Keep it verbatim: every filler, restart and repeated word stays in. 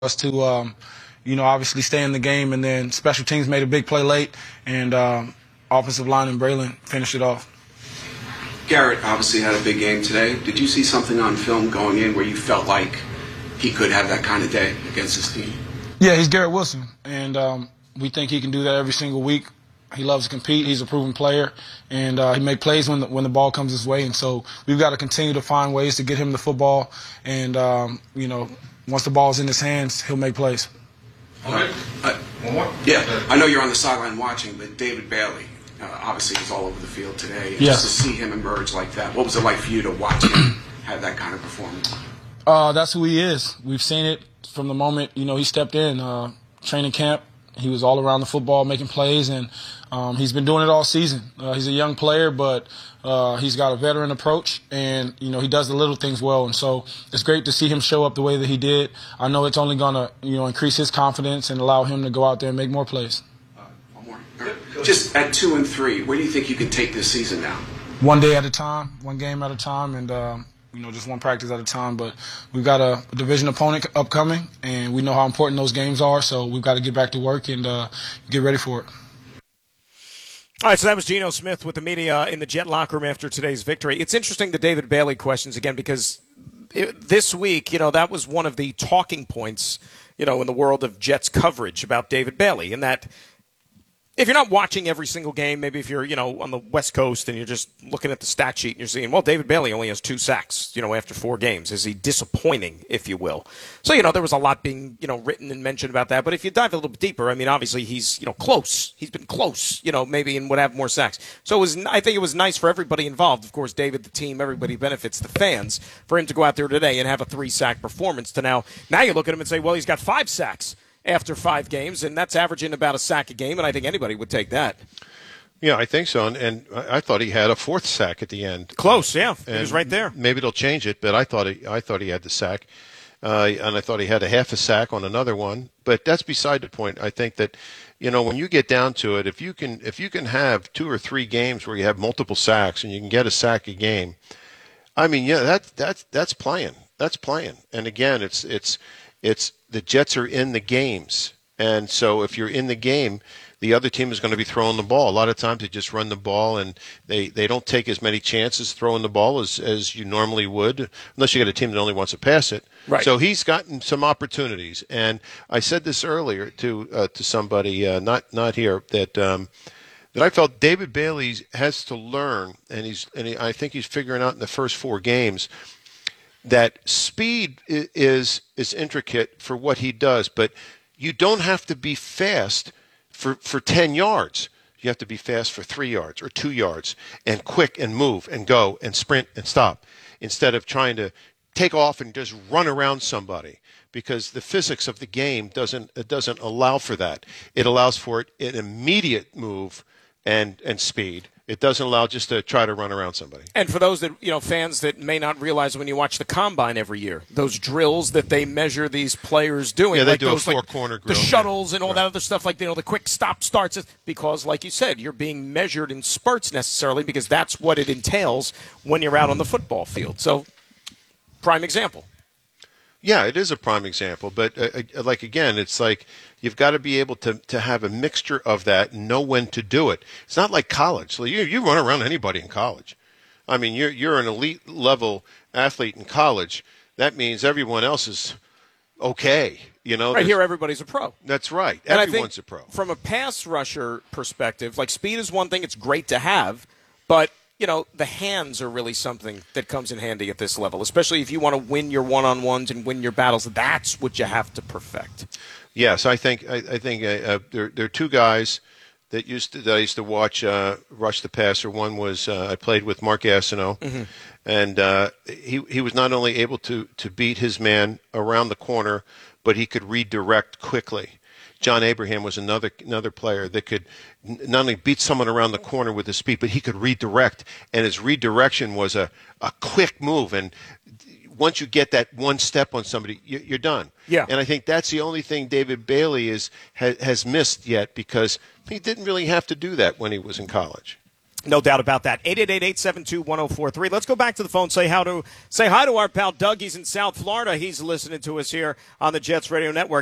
us to, um, you know, obviously stay in the game, and then special teams made a big play late, and um, offensive line and Braylon finished it off. Garrett obviously had a big game today. Did you see something on film going in where you felt like he could have that kind of day against his team? Yeah, he's Garrett Wilson, and um, we think he can do that every single week. He loves to compete. He's a proven player, and uh, he makes plays when the, when the ball comes his way. And so we've got to continue to find ways to get him the football. And, um, you know, once the ball's in his hands, he'll make plays. Uh, uh, One more? Yeah. I know you're on the sideline watching, but David Bailey uh, obviously was all over the field today. And yes. Just to see him emerge like that, what was it like for you to watch him have that kind of performance? Uh, that's who he is. We've seen it from the moment, you know, he stepped in. Uh, training camp, he was all around the football making plays, and um, he's been doing it all season. Uh, he's a young player, but uh, he's got a veteran approach, and, you know, he does the little things well. And so it's great to see him show up the way that he did. I know it's only going to, you know, increase his confidence and allow him to go out there and make more plays. Uh, one more. Just at two and three, where do you think you can take this season now? One day at a time, one game at a time, and um, you know, just one practice at a time. But we've got a division opponent upcoming, and we know how important those games are. So we've got to get back to work and uh, get ready for it. All right, so that was Geno Smith with the media in the Jet locker room after today's victory. It's interesting the David Bailey questions again because it, this week, you know, that was one of the talking points, you know, in the world of Jets coverage about David Bailey, and that if you're not watching every single game, maybe if you're, you know, on the West Coast and you're just looking at the stat sheet and you're seeing, well, David Bailey only has two sacks, you know, after four games. Is he disappointing, if you will? So, you know, there was a lot being, you know, written and mentioned about that. But if you dive a little bit deeper, I mean, obviously he's, you know, close. He's been close, you know, maybe and would have more sacks. So it was, I think it was nice for everybody involved. Of course, David, the team, everybody benefits, the fans, for him to go out there today and have a three-sack performance to now. Now you look at him and say, well, he's got five sacks after five games, and that's averaging about a sack a game, and I think anybody would take that. Yeah, I think so, and, and I thought he had a fourth sack at the end. Close, yeah, and he was right there. Maybe they'll change it, but I thought he, I thought he had the sack, uh, and I thought he had a half a sack on another one. But that's beside the point. I think that, you know, when you get down to it, if you can if you can have two or three games where you have multiple sacks and you can get a sack a game, I mean, yeah, that that's that's playing. That's playing. And again, it's it's it's the Jets are in the games. And so if you're in the game, the other team is going to be throwing the ball. A lot of times they just run the ball, and they, they don't take as many chances throwing the ball as, as you normally would, unless you get a team that only wants to pass it. Right. So he's gotten some opportunities. And I said this earlier to uh, to somebody, uh, not not here, that um, that I felt David Bailey has to learn, and he's and he, I think he's figuring out in the first four games, that speed is is intricate for what he does, but you don't have to be fast for, for ten yards. You have to be fast for three yards or two yards and quick and move and go and sprint and stop instead of trying to take off and just run around somebody, because the physics of the game doesn't it doesn't allow for that. It allows for it an immediate move and and speed. It doesn't allow just to try to run around somebody. And for those that, you know, fans that may not realize when you watch the Combine every year, those drills that they measure these players doing. Yeah, they like do those, a four-corner like drill. The shuttles and all right. that other stuff, like, you know, the quick stop starts. Because, like you said, you're being measured in spurts necessarily, because that's what it entails when you're out on the football field. So, prime example. Yeah, it is a prime example. But, uh, like, again, it's like you've got to be able to, to have a mixture of that and know when to do it. It's not like college. So you, you run around anybody in college. I mean, you're, you're an elite level athlete in college. That means everyone else is okay. You know, right here, everybody's a pro. That's right. And Everyone's I think a pro. From a pass rusher perspective, like, speed is one thing. It's great to have. But, you know, the hands are really something that comes in handy at this level, especially if you want to win your one-on-ones and win your battles. That's what you have to perfect. Yes, I think I, I think uh, uh, there there are two guys that used to, that I used to watch uh, rush the passer. One was uh, I played with Mark Gastineau, mm-hmm. and uh, he he was not only able to to beat his man around the corner, but he could redirect quickly. John Abraham was another another player that could not only beat someone around the corner with his speed, but he could redirect, and his redirection was a, a quick move. And once you get that one step on somebody, you're done. Yeah. And I think that's the only thing David Bailey is has, has missed yet, because he didn't really have to do that when he was in college. No doubt about that. eight eight eight, eight seven two, one oh four three. Let's go back to the phone. Say how to say hi to our pal Doug. He's in South Florida. He's listening to us here on the Jets Radio Network.